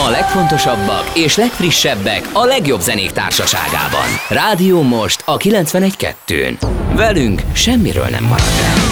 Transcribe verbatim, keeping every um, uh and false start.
A legfontosabbak és legfrissebbek a legjobb zenék társaságában. Rádió Most a kilencvenegy kettőn. Velünk semmiről nem marad el.